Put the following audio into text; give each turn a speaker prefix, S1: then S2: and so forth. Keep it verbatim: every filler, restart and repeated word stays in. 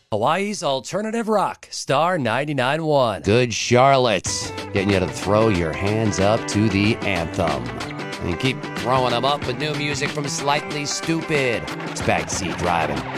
S1: Hawaii's alternative rock, Star ninety-nine point one.
S2: Good Charlotte, getting you to throw your hands up to the anthem. And keep throwing them up with new music from Slightly Stoopid. It's Backseat Driving.